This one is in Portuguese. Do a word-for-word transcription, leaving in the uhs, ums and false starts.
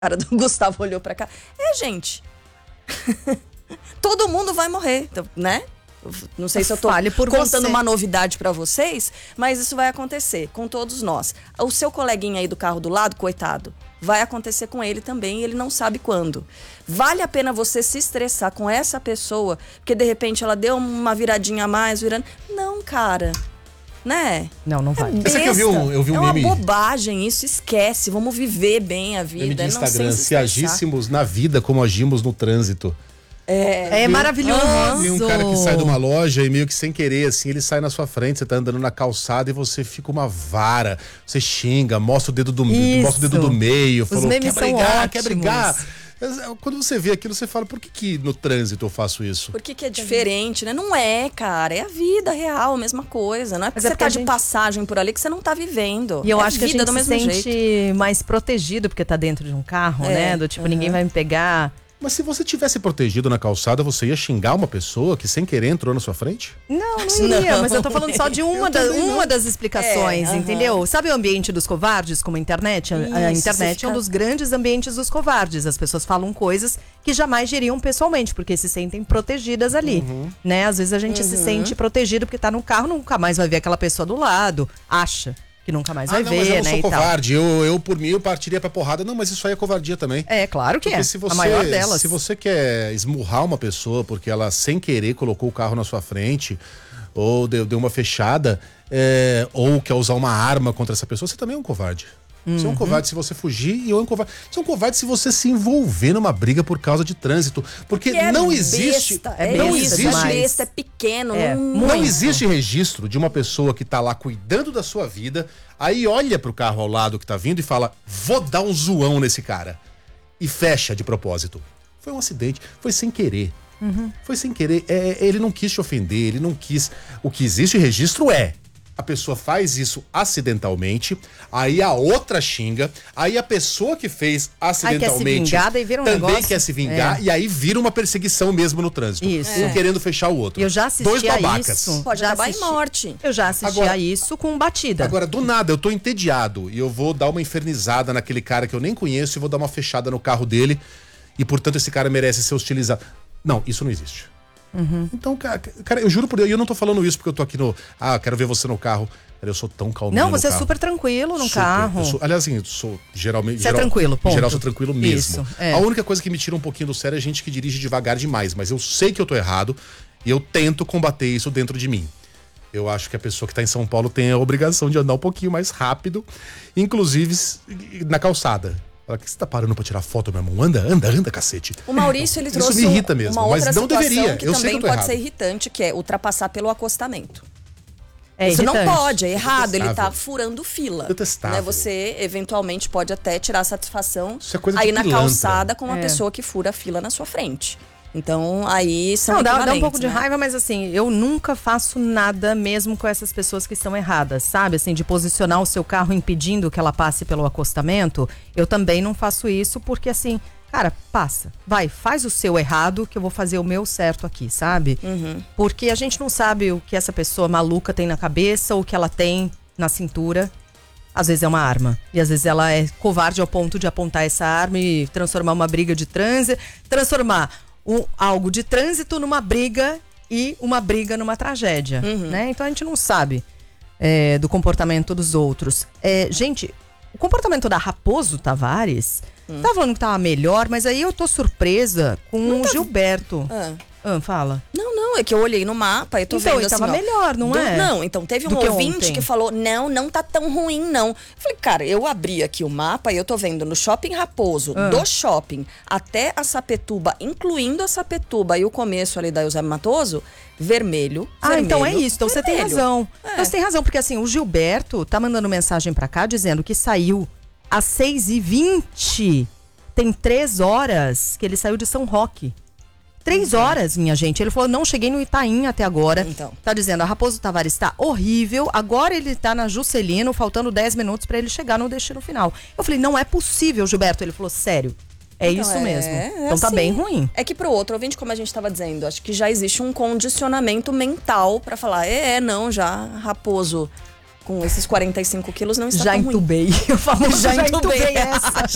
cara do Gustavo olhou pra cá. É, gente. Todo mundo vai morrer, né? Não sei se eu tô por contando você. uma novidade pra vocês, mas isso vai acontecer com todos nós. O seu coleguinha aí do carro do lado, coitado, vai acontecer com ele também e ele não sabe quando. Vale a pena você se estressar com essa pessoa, porque de repente ela deu uma viradinha a mais, virando... Não, cara... Né? Não, não vai. É Sabe que eu vi um, eu vi um é uma meme, bobagem isso, esquece. Vamos viver bem a vida. meme de não Instagram. sem se Se estressar. agíssemos na vida como agimos no trânsito. É, é maravilhoso. Tem um cara que sai de uma loja e meio que sem querer, assim, ele sai na sua frente, você tá andando na calçada e você fica uma vara. Você xinga, mostra o dedo do, mostra o dedo do meio, Os falou, memes quer são brigar, ótimos. quer brigar. Quando você vê aquilo, você fala, por que que no trânsito eu faço isso? Por que que é diferente, né? Não é, cara. É a vida real, a mesma coisa. Não é porque Mas é você porque tá a de gente- passagem por ali que você não tá vivendo. E eu é acho que a vida gente do se mesmo sente jeito. mais protegido porque tá dentro de um carro, É, né? Do tipo, ninguém vai me pegar. Mas se você tivesse protegido na calçada, você ia xingar uma pessoa que sem querer entrou na sua frente? Não, não iria, Não. mas eu tô falando só de uma, da- também não. uma das explicações, É, aham. entendeu? Sabe o ambiente dos covardes, como a internet? A- a Isso, você internet é um fica- dos grandes ambientes dos covardes. As pessoas falam coisas que jamais diriam pessoalmente, porque se sentem protegidas ali, né? Às vezes a gente se sente protegido porque tá no carro, nunca mais vai ver aquela pessoa do lado, acha que nunca mais vai ah, não, ver, mas eu não né? sou e tal. covarde. Eu, eu, por mim, eu partiria pra porrada. Não, mas isso aí é covardia também. É, claro que Porque é. se você, a maior delas. se você quer esmurrar uma pessoa porque ela, sem querer, colocou o carro na sua frente, ou deu, deu uma fechada, é, ou quer usar uma arma contra essa pessoa, você também é um covarde. Você é um covarde se você fugir e eu é um covarde. Você é um covarde se você se envolver numa briga por causa de trânsito. Porque Que é não existe. besta, é não besta existe. demais. É besta, é pequeno. É, não, Não Muito. existe registro de uma pessoa que tá lá cuidando da sua vida, aí olha pro carro ao lado que tá vindo e fala, vou dar um zoão nesse cara. E fecha de propósito. Foi um acidente, foi sem querer. Foi sem querer. É, ele não quis te ofender, ele não quis. O que existe registro é. A pessoa faz isso acidentalmente, aí a outra xinga, aí a pessoa que fez acidentalmente vingar, daí vira um também negócio- quer se vingar, É. e aí vira uma perseguição mesmo no trânsito. Isso. Um É. querendo fechar o outro. Eu já assisti Dois a babacas. isso. Pode já acabar assisti- em morte. Eu já assisti Agora- a isso com batida. Agora, do nada, eu tô entediado e eu vou dar uma infernizada naquele cara que eu nem conheço e vou dar uma fechada no carro dele e, portanto, esse cara merece ser hostilizado. Não, isso não existe. Então, cara, cara, eu juro por Deus, e eu não tô falando isso porque eu tô aqui no... Ah, quero ver você no carro. Cara, eu sou tão calminho Não, no você é carro. super tranquilo no Super. carro. Eu sou- aliás, assim, eu sou geralmente... Você é tranquilo, ponto. Em geral, sou tranquilo mesmo. Isso, é. A única coisa que me tira um pouquinho do sério é gente que dirige devagar demais, mas eu sei que eu tô errado e eu tento combater isso dentro de mim. Eu acho que a pessoa que tá em São Paulo tem a obrigação de andar um pouquinho mais rápido, inclusive s- na calçada. Fala, que você tá parando pra tirar foto, meu irmão? Anda, anda, anda, cacete. O Maurício, ele Isso trouxe me irrita mesmo, uma mas outra não situação deveria. que Eu sei também que eu tô pode errado. ser irritante, que é ultrapassar pelo acostamento. É Isso não irritante. pode, é errado, ele tá Detestável. furando fila. Detestável. Né? Você, eventualmente, pode até tirar satisfação Isso é coisa de aí na pilantra. calçada com uma É. pessoa que fura a fila na sua frente. Então, aí são Não, dá, dá um equivalentes, pouco de né? raiva, mas assim, eu nunca faço nada mesmo com essas pessoas que estão erradas, sabe? Assim, de posicionar o seu carro impedindo que ela passe pelo acostamento, eu também não faço isso porque assim, cara, passa, vai, faz o seu errado que eu vou fazer o meu certo aqui, sabe? Porque a gente não sabe o que essa pessoa maluca tem na cabeça ou o que ela tem na cintura. Às vezes é uma arma. E às vezes ela é covarde ao ponto de apontar essa arma e transformar uma briga de trânsito, transformar um, algo de trânsito numa briga e uma briga numa tragédia, né? Então a gente não sabe é, do comportamento dos outros. É, gente, o comportamento da Raposo Tavares, Hum. tá falando que tava melhor, mas aí eu tô surpresa com o Gilberto. Ah. Ah, fala. Não, não, é que eu olhei no mapa e tô Então, vendo ele assim, tava ó, melhor, não do- é? Não, então teve um Do que ouvinte ontem. que falou, não, não tá tão ruim, não. Eu falei, cara, eu abri aqui o mapa e eu tô vendo no Shopping Raposo, Ah. do shopping até a Sapituba, incluindo a Sapituba e o começo ali da Eusébio Matoso, vermelho, Ah, vermelho, então é isso. Então você tem vermelho. razão. É. Então você tem razão, porque assim, o Gilberto tá mandando mensagem pra cá dizendo que saiu às seis e vinte. Tem três horas que ele saiu de São Roque. Três horas, minha gente. Ele falou, não, cheguei no Itaim até agora. Então. Tá dizendo, a Raposo Tavares tá horrível. Agora ele tá na Juscelino, faltando dez minutos pra ele chegar no destino final. Eu falei, não é possível, Gilberto. Ele falou, sério. É Então, isso é- mesmo. é Então tá assim. bem ruim. É que pro outro ouvinte, como a gente tava dizendo, acho que já existe um condicionamento mental pra falar, é, é, não, já Raposo com esses quarenta e cinco quilos não está Já tão ruim. entubei. Eu falo, Já já entubei. entubei essa.